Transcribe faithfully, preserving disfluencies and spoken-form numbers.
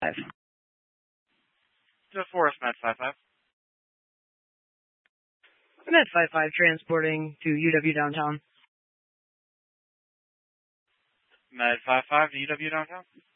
five. To Forest Med five five. Med five five transporting to U W downtown. Med five five to U W downtown.